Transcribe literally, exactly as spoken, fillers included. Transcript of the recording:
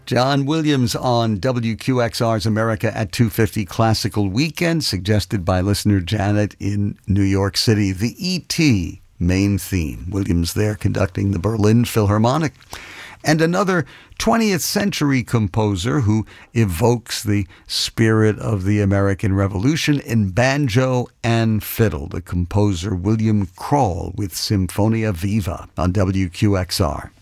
John Williams on W Q X R's America at two fifty Classical Weekend, suggested by listener Janet in New York City. The E T main theme. Williams there conducting the Berlin Philharmonic. And another twentieth century composer who evokes the spirit of the American Revolution in banjo and fiddle, the composer William Krol with Symphonia Viva on W Q X R.